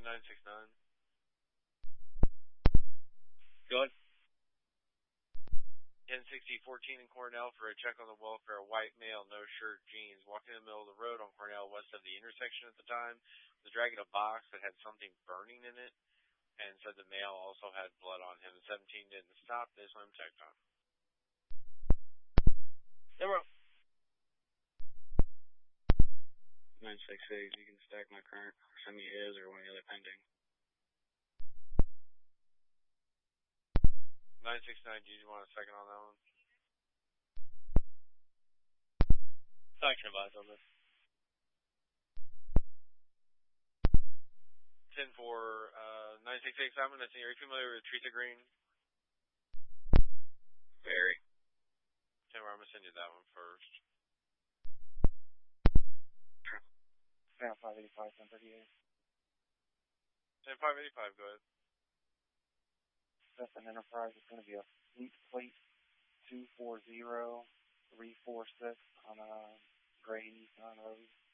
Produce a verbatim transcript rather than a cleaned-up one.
nine six nine. Go ahead. ten sixty fourteen in Cornell for a check on the welfare. White male, no shirt, jeans, walking in the middle of the road on Cornell west of the intersection at the time. Was dragging a box that had something burning in it, and said the male also had blood on him. seventeen didn't stop. This one checked on. Number nine six eight. You can stack my current, or send me his, or one of the other pending. nine six nine, do you want a second on that one? Section advice on this. ten four, uh, nine six eight Simon, are you familiar with Teresa Green? Very. ten four, I'm going to send you that one first. ten five eighty-five, ten thirty-eight. ten five eighty-five, go ahead. That's an Enterprise. It's going to be a fleet plate two four zero three four six on a gray Nissan Road.